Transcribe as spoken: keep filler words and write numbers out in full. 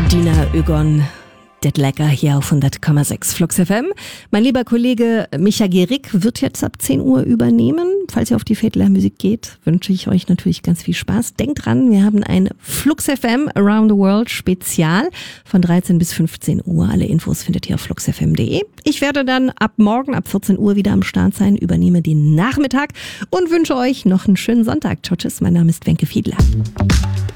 Dina Ögon, det lecker hier auf hundert Komma sechs Flux F M. Mein lieber Kollege Micha Gehrig wird jetzt ab zehn Uhr übernehmen. Falls ihr auf die Fedler Musik geht, wünsche ich euch natürlich ganz viel Spaß. Denkt dran, wir haben ein Flux F M Around the World Spezial von dreizehn bis fünfzehn Uhr. Alle Infos findet ihr auf flux f m punkt de. Ich werde dann ab morgen, ab vierzehn Uhr wieder am Start sein, übernehme den Nachmittag und wünsche euch noch einen schönen Sonntag. Ciao, tschüss, mein Name ist Wenke Fiedler.